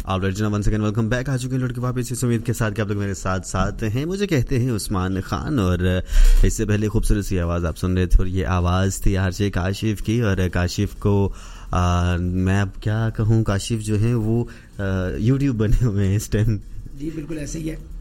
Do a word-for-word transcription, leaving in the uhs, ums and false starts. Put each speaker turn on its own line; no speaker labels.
आप arjuna one second welcome back आ चुके हैं लड़के वापस इस उम्मीद के साथ कि आप लोग मेरे साथ साथ हैं। मुझे कहते हैं उस्मान खान और इससे पहले खूबसूरत सी आवाज़ आप सुन रहे थे और ये आवाज़ थी आरजे काशिफ की। और काशिफ को आ, मैं अब क्या कहूँ, काशिफ जो है वो यूट्यूब बने हुए हैं इस टाइम।
जी बिल्कुल ऐसे ही है।